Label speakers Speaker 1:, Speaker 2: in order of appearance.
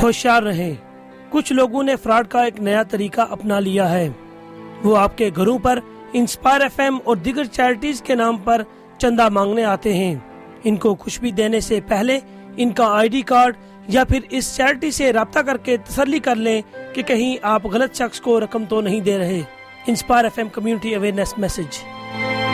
Speaker 1: होशियार रहें, कुछ लोगों ने फ्रॉड का एक नया तरीका अपना लिया है। वो आपके घरों पर इंस्पायर FM और दीगर चैरिटीज के नाम पर चंदा मांगने आते हैं। इनको कुछ भी देने से पहले इनका ID कार्ड या फिर इस चैरिटी से राब्ता करके तसल्ली कर लें कि कहीं आप गलत शख्स को रकम तो नहीं दे रहे। Inspire FM community awareness message.